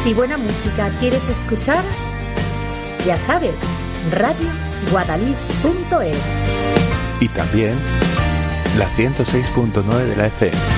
Si buena música quieres escuchar, ya sabes, radioguadalix.es. Y también la 106.9 de la FM.